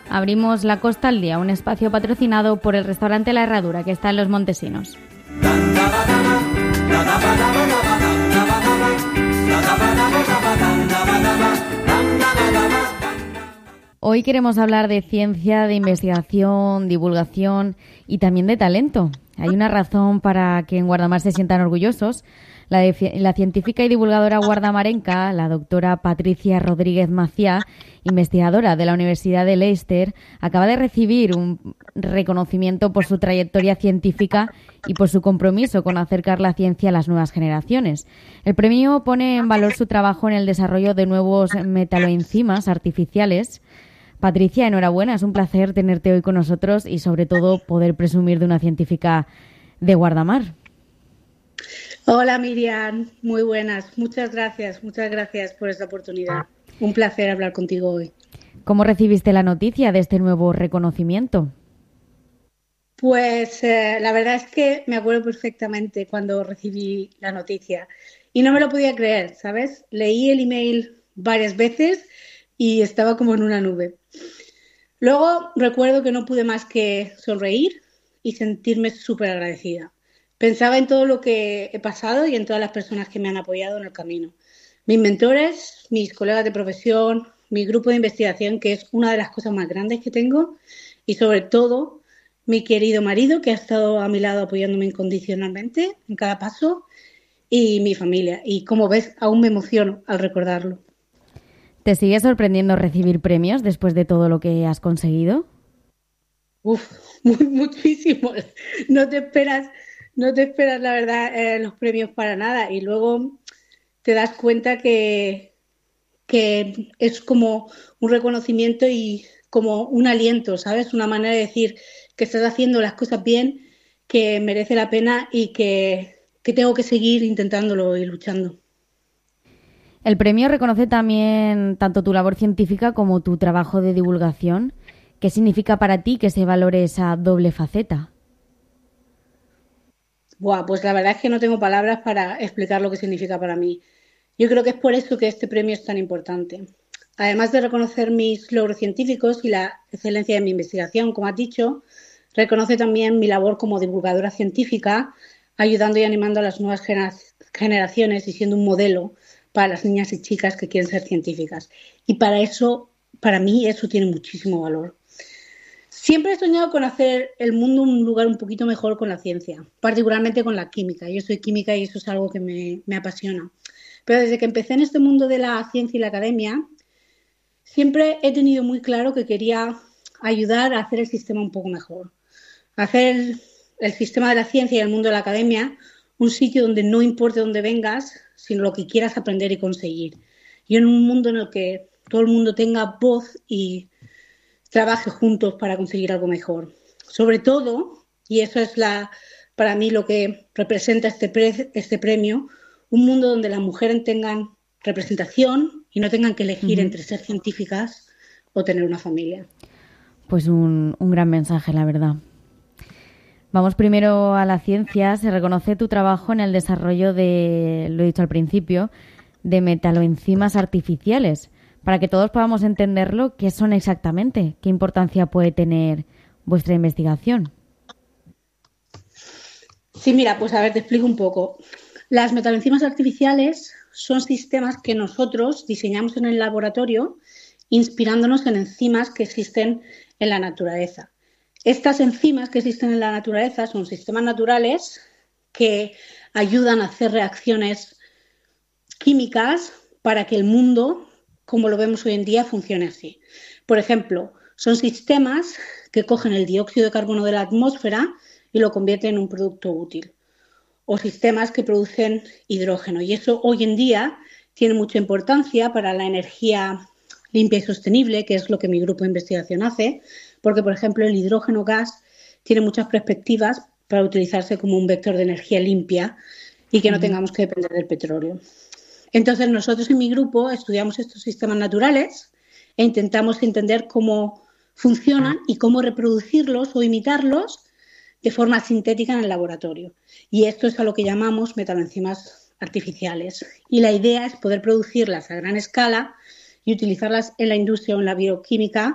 Abrimos La Costa al Día, un espacio patrocinado por el restaurante La Herradura, que está en Los Montesinos. Hoy queremos hablar de ciencia, de investigación, divulgación y también de talento. Hay una razón para que en Guardamar se sientan orgullosos. La científica y divulgadora guardamarenca, la doctora Patricia Rodríguez Maciá, investigadora de la Universidad de Leicester, acaba de recibir un reconocimiento por su trayectoria científica y por su compromiso con acercar la ciencia a las nuevas generaciones. El premio pone en valor su trabajo en el desarrollo de nuevos metaloenzimas artificiales. Patricia, enhorabuena, es un placer tenerte hoy con nosotros y sobre todo poder presumir de una científica de Guardamar. Hola Miriam, muy buenas, muchas gracias por esta oportunidad. Un placer hablar contigo hoy. ¿Cómo recibiste la noticia de este nuevo reconocimiento? Pues la verdad es que me acuerdo perfectamente cuando recibí la noticia y no me lo podía creer, ¿sabes? Leí el email varias veces y estaba como en una nube. Luego recuerdo que no pude más que sonreír y sentirme súper agradecida. Pensaba en todo lo que he pasado y en todas las personas que me han apoyado en el camino. Mis mentores, mis colegas de profesión, mi grupo de investigación, que es una de las cosas más grandes que tengo, y sobre todo mi querido marido, que ha estado a mi lado apoyándome incondicionalmente en cada paso, y mi familia. Y como ves, aún me emociono al recordarlo. ¿Te sigue sorprendiendo recibir premios después de todo lo que has conseguido? Muchísimo. No te esperas, la verdad, los premios para nada. Y luego te das cuenta que es como un reconocimiento y como un aliento, ¿sabes? Una manera de decir que estás haciendo las cosas bien, que merece la pena y que tengo que seguir intentándolo y luchando. El premio reconoce también tanto tu labor científica como tu trabajo de divulgación. ¿Qué significa para ti que se valore esa doble faceta? Pues la verdad es que no tengo palabras para explicar lo que significa para mí. Yo creo que es por eso que este premio es tan importante. Además de reconocer mis logros científicos y la excelencia de mi investigación, como has dicho, reconoce también mi labor como divulgadora científica, ayudando y animando a las nuevas generaciones y siendo un modelo para las niñas y chicas que quieren ser científicas. Y para mí eso tiene muchísimo valor. Siempre he soñado con hacer el mundo un lugar un poquito mejor con la ciencia, particularmente con la química. Yo soy química y eso es algo que me apasiona. Pero desde que empecé en este mundo de la ciencia y la academia, siempre he tenido muy claro que quería ayudar a hacer el sistema un poco mejor. Hacer el sistema de la ciencia y el mundo de la academia un sitio donde no importe dónde vengas, sino lo que quieras aprender y conseguir. Y en un mundo en el que todo el mundo tenga voz y trabaje juntos para conseguir algo mejor. Sobre todo, y eso es para mí lo que representa este premio, un mundo donde las mujeres tengan representación y no tengan que elegir entre ser científicas o tener una familia. Pues un gran mensaje, la verdad. Vamos primero a la ciencia. Se reconoce tu trabajo en el desarrollo de, lo he dicho al principio, de metaloenzimas artificiales. Para que todos podamos entenderlo, ¿qué son exactamente? ¿Qué importancia puede tener vuestra investigación? Sí, mira, pues a ver, te explico un poco. Las metaloenzimas artificiales son sistemas que nosotros diseñamos en el laboratorio inspirándonos en enzimas que existen en la naturaleza. Estas enzimas que existen en la naturaleza son sistemas naturales que ayudan a hacer reacciones químicas para que el mundo, como lo vemos hoy en día, funcione así. Por ejemplo, son sistemas que cogen el dióxido de carbono de la atmósfera y lo convierten en un producto útil. O sistemas que producen hidrógeno. Y eso hoy en día tiene mucha importancia para la energía limpia y sostenible, que es lo que mi grupo de investigación hace, porque, por ejemplo, el hidrógeno gas tiene muchas perspectivas para utilizarse como un vector de energía limpia y que no tengamos que depender del petróleo. Entonces, nosotros en mi grupo estudiamos estos sistemas naturales e intentamos entender cómo funcionan y cómo reproducirlos o imitarlos de forma sintética en el laboratorio. Y esto es a lo que llamamos metaloenzimas artificiales. Y la idea es poder producirlas a gran escala y utilizarlas en la industria o en la bioquímica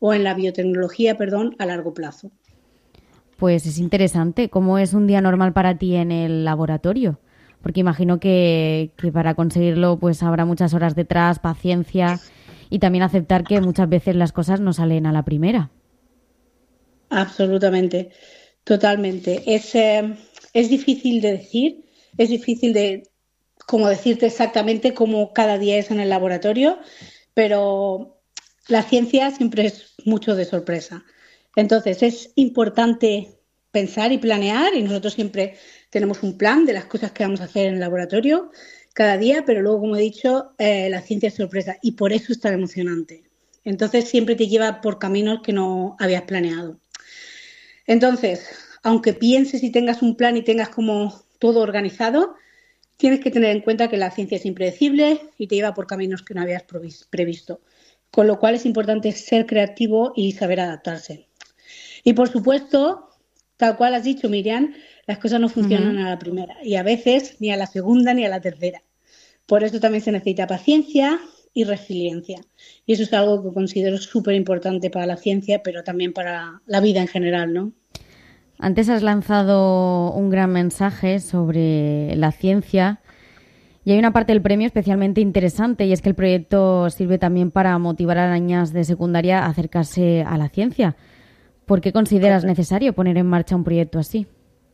o en la biotecnología, a largo plazo. Pues es interesante. ¿Cómo es un día normal para ti en el laboratorio? Porque imagino que para conseguirlo pues habrá muchas horas detrás, paciencia y también aceptar que muchas veces las cosas no salen a la primera. Absolutamente, totalmente. Es difícil de decir, es difícil de como decirte exactamente cómo cada día es en el laboratorio, pero la ciencia siempre es mucho de sorpresa. Entonces es importante pensar y planear y nosotros siempre tenemos un plan de las cosas que vamos a hacer en el laboratorio cada día, pero luego, como he dicho, la ciencia es sorpresa y por eso es tan emocionante. Entonces siempre te lleva por caminos que no habías planeado. Entonces, aunque pienses y tengas un plan y tengas como todo organizado, tienes que tener en cuenta que la ciencia es impredecible y te lleva por caminos que no habías previsto. Con lo cual es importante ser creativo y saber adaptarse. Y por supuesto, tal cual has dicho, Miriam, las cosas no funcionan a la primera y a veces ni a la segunda ni a la tercera. Por eso también se necesita paciencia y resiliencia. Y eso es algo que considero súper importante para la ciencia, pero también para la vida en general, ¿no? Antes has lanzado un gran mensaje sobre la ciencia y hay una parte del premio especialmente interesante y es que el proyecto sirve también para motivar a las niñas de secundaria a acercarse a la ciencia. ¿Por qué consideras necesario poner en marcha un proyecto así?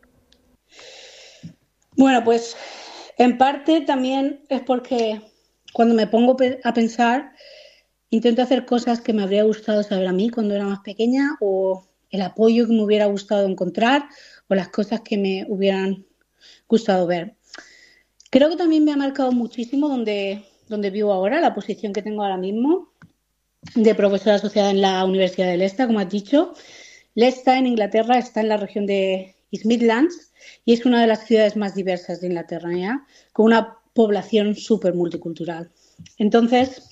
Bueno, pues en parte también es porque cuando me pongo a pensar, intento hacer cosas que me habría gustado saber a mí cuando era más pequeña o el apoyo que me hubiera gustado encontrar o las cosas que me hubieran gustado ver. Creo que también me ha marcado muchísimo donde vivo ahora, la posición que tengo ahora mismo de profesora asociada en la Universidad de Leicester, como has dicho. Leicester en Inglaterra está en la región de East Midlands y es una de las ciudades más diversas de Inglaterra, ¿ya? Con una población súper multicultural. Entonces,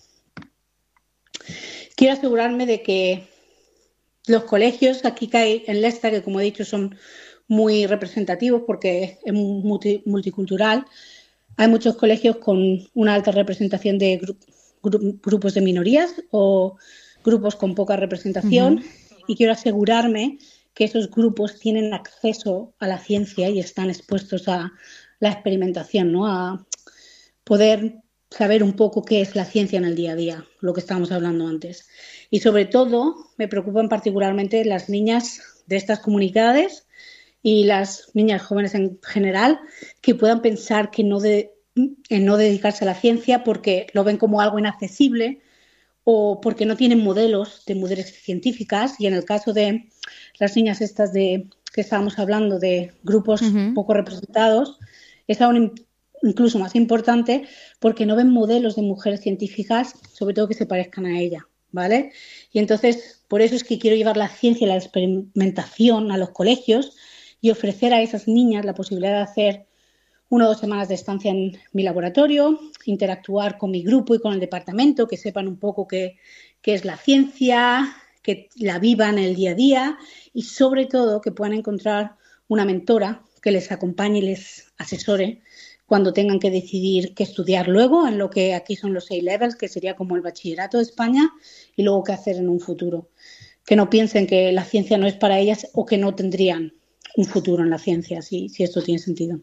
quiero asegurarme de que los colegios aquí que hay en Leicester, que como he dicho son muy representativos porque es multicultural, hay muchos colegios con una alta representación de grupos de minorías o grupos con poca representación y quiero asegurarme que esos grupos tienen acceso a la ciencia y están expuestos a la experimentación, ¿no? A poder saber un poco qué es la ciencia en el día a día, lo que estábamos hablando antes. Y sobre todo me preocupan particularmente las niñas de estas comunidades y las niñas jóvenes en general que puedan pensar que en no dedicarse a la ciencia porque lo ven como algo inaccesible o porque no tienen modelos de mujeres científicas. Y en el caso de las niñas estas que estábamos hablando de grupos poco representados, es aún incluso más importante porque no ven modelos de mujeres científicas, sobre todo que se parezcan a ella, ¿vale? Y entonces, por eso es que quiero llevar la ciencia y la experimentación a los colegios y ofrecer a esas niñas la posibilidad de hacer 1 o 2 semanas de estancia en mi laboratorio, interactuar con mi grupo y con el departamento, que sepan un poco qué es la ciencia, que la vivan el día a día y sobre todo que puedan encontrar una mentora que les acompañe y les asesore cuando tengan que decidir qué estudiar luego en lo que aquí son los A-levels, que sería como el bachillerato de España, y luego qué hacer en un futuro. Que no piensen que la ciencia no es para ellas o que no tendrían un futuro en la ciencia, si esto tiene sentido.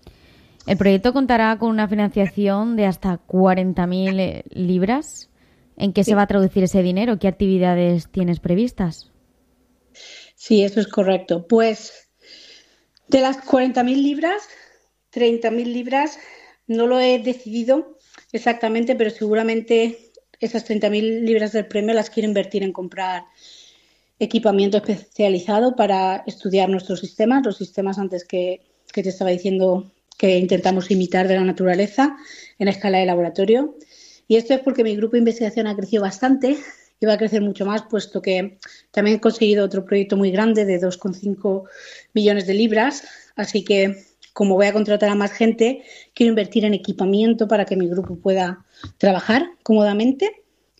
El proyecto contará con una financiación de hasta 40.000 libras. ¿En qué se va a traducir ese dinero? ¿Qué actividades tienes previstas? Sí, eso es correcto. Pues de las 40.000 libras, 30.000 libras, no lo he decidido exactamente, pero seguramente esas 30.000 libras del premio las quiero invertir en comprar equipamiento especializado para estudiar nuestros sistemas, los sistemas antes que te estaba diciendo que intentamos imitar de la naturaleza en escala de laboratorio. Y esto es porque mi grupo de investigación ha crecido bastante y va a crecer mucho más, puesto que también he conseguido otro proyecto muy grande de 2,5 millones de libras. Así que, como voy a contratar a más gente, quiero invertir en equipamiento para que mi grupo pueda trabajar cómodamente.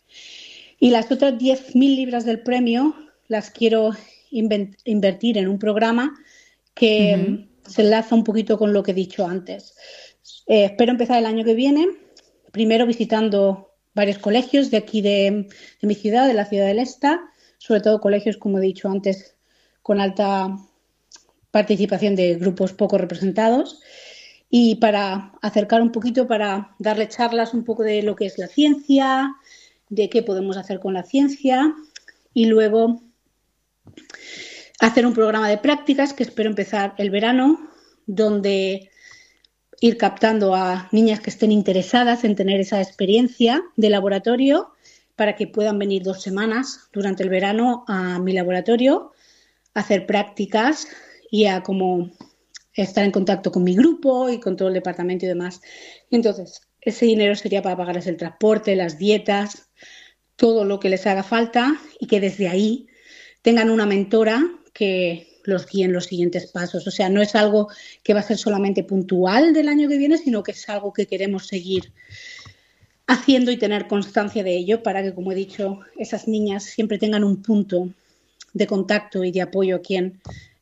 Y las otras 10.000 libras del premio las quiero invertir en un programa que se enlaza un poquito con lo que he dicho antes. Espero empezar el año que viene, primero visitando varios colegios de aquí de mi ciudad, de la ciudad de Leicester, sobre todo colegios, como he dicho antes, con alta participación de grupos poco representados, y para acercar un poquito, para darle charlas un poco de lo que es la ciencia, de qué podemos hacer con la ciencia, y luego hacer un programa de prácticas que espero empezar el verano, donde ir captando a niñas que estén interesadas en tener esa experiencia de laboratorio para que puedan venir 2 semanas durante el verano a mi laboratorio, a hacer prácticas y a como estar en contacto con mi grupo y con todo el departamento y demás. Entonces, ese dinero sería para pagarles el transporte, las dietas, todo lo que les haga falta, y que desde ahí tengan una mentora que los guíe en los siguientes pasos. O sea, no es algo que va a ser solamente puntual del año que viene, sino que es algo que queremos seguir haciendo y tener constancia de ello para que, como he dicho, esas niñas siempre tengan un punto de contacto y de apoyo a quien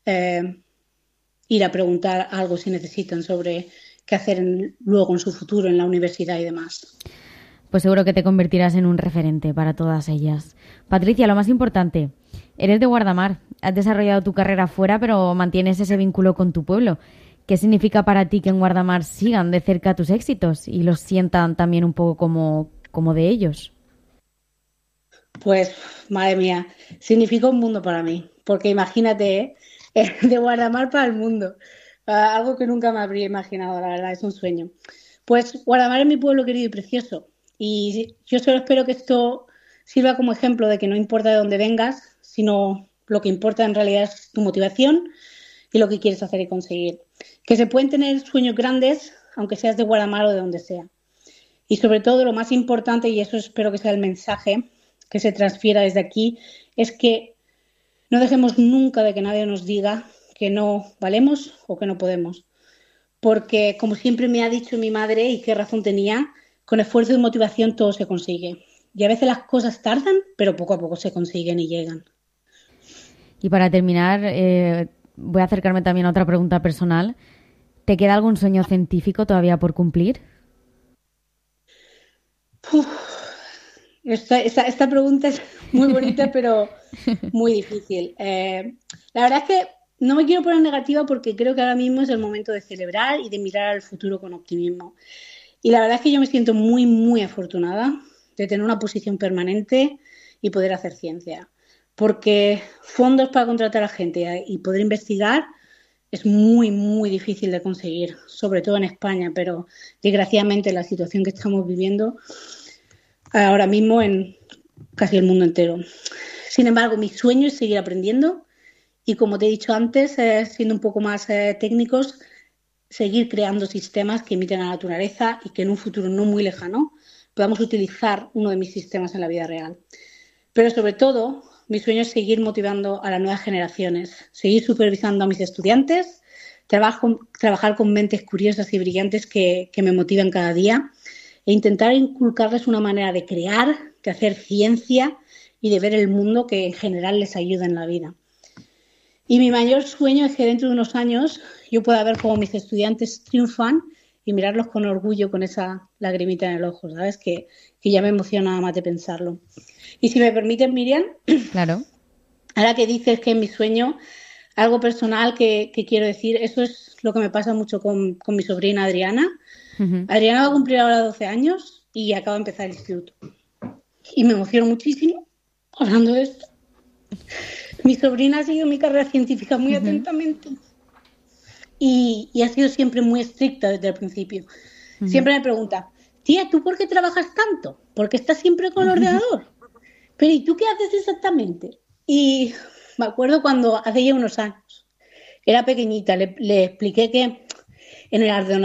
ir a preguntar algo si necesitan sobre qué hacer luego en su futuro en la universidad y demás. Pues seguro que te convertirás en un referente para todas ellas. Patricia, lo más importante, eres de Guardamar, has desarrollado tu carrera fuera, pero mantienes ese vínculo con tu pueblo. ¿Qué significa para ti que en Guardamar sigan de cerca tus éxitos y los sientan también un poco como de ellos? Pues, madre mía, significa un mundo para mí, porque imagínate, de Guardamar para el mundo, algo que nunca me habría imaginado, la verdad, es un sueño. Pues Guardamar es mi pueblo querido y precioso, y yo solo espero que esto sirva como ejemplo de que no importa de dónde vengas, sino lo que importa en realidad es tu motivación y lo que quieres hacer y conseguir. Que se pueden tener sueños grandes, aunque seas de Guardamar o de donde sea. Y sobre todo, lo más importante, y eso espero que sea el mensaje que se transfiera desde aquí, es que no dejemos nunca de que nadie nos diga que no valemos o que no podemos. Porque, como siempre me ha dicho mi madre, y qué razón tenía, con esfuerzo y motivación todo se consigue. Y a veces las cosas tardan, pero poco a poco se consiguen y llegan. Y para terminar, voy a acercarme también a otra pregunta personal. ¿Te queda algún sueño científico todavía por cumplir? Esta pregunta es muy bonita, pero muy difícil. La verdad es que no me quiero poner negativa porque creo que ahora mismo es el momento de celebrar y de mirar al futuro con optimismo. Y la verdad es que yo me siento muy, muy afortunada de tener una posición permanente y poder hacer ciencia. Porque fondos para contratar a gente y poder investigar es muy, muy difícil de conseguir, sobre todo en España, pero desgraciadamente la situación que estamos viviendo ahora mismo en casi el mundo entero. Sin embargo, mi sueño es seguir aprendiendo y, como te he dicho antes, siendo un poco más técnicos, seguir creando sistemas que imiten a la naturaleza y que en un futuro no muy lejano podamos utilizar uno de mis sistemas en la vida real. Pero sobre todo, mi sueño es seguir motivando a las nuevas generaciones, seguir supervisando a mis estudiantes, trabajar con mentes curiosas y brillantes que me motivan cada día, e intentar inculcarles una manera de crear, de hacer ciencia y de ver el mundo que en general les ayuda en la vida. Y mi mayor sueño es que dentro de unos años yo pueda ver cómo mis estudiantes triunfan y mirarlos con orgullo, con esa lagrimita en el ojo, ¿sabes? Que ya me emociona nada más de pensarlo. Y si me permites, Miriam, claro. Ahora que dices que es mi sueño, algo personal que quiero decir, eso es lo que me pasa mucho con mi sobrina Adriana. Uh-huh. Adriana va a cumplir ahora 12 años y acaba de empezar el instituto. Y me emociono muchísimo hablando de esto. Mi sobrina ha seguido mi carrera científica muy atentamente y ha sido siempre muy estricta desde el principio. Siempre me pregunta, tía, ¿tú por qué trabajas tanto? ¿Por qué estás siempre con el ordenador? Pero ¿y tú qué haces exactamente? Y me acuerdo cuando hace ya unos años, era pequeñita, le expliqué que en el